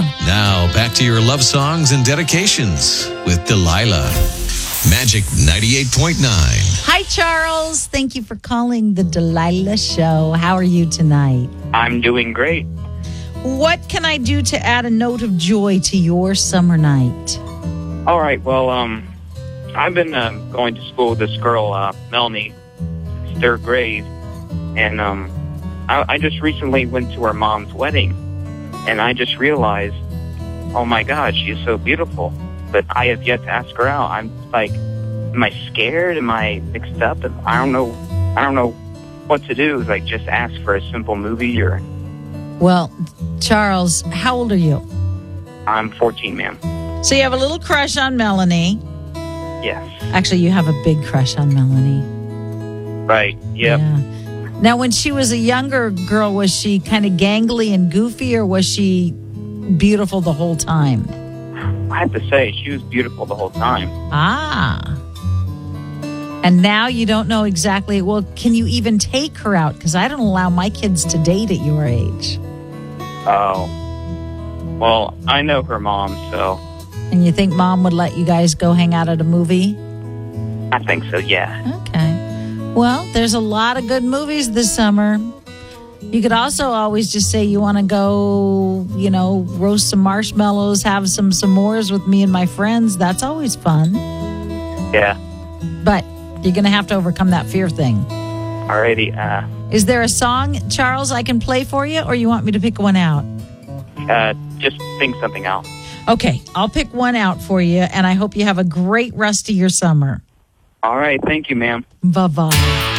Now, back to your love songs and dedications with Delilah. Magic 98.9. Hi, Charles. Thank you for calling the Delilah Show. How are you tonight? I'm doing great. What can I do to add a note of joy to your summer night? All right. Well, I've been going to school with this girl, Melanie, third grade, and I just recently went to her mom's wedding, and I just realized, oh my God, she is so beautiful. But I have yet to ask her out. I'm like, am I scared? Am I mixed up? I don't know what to do. Like, just ask for a simple movie or. Well, Charles, how old are you? I'm 14, ma'am. So you have a little crush on Melanie. Yes. Actually, you have a big crush on Melanie. Right. Yep. Yeah. Now, when she was a younger girl, was she kind of gangly and goofy, or was she beautiful the whole time? I have to say, she was beautiful the whole time. Ah. And now you don't know exactly, well, can you even take her out? Because I don't allow my kids to date at your age. Oh. Well, I know her mom, so. And you think Mom would let you guys go hang out at a movie? I think so, yeah. Okay. Well, there's a lot of good movies this summer. You could also always just say you want to go, roast some marshmallows, have some s'mores with me and my friends. That's always fun. Yeah. But you're going to have to overcome that fear thing. Alrighty. Is there a song, Charles, I can play for you, or you want me to pick one out? Just think something out. Okay, I'll pick one out for you, and I hope you have a great rest of your summer. All right. Thank you, ma'am. Bye-bye.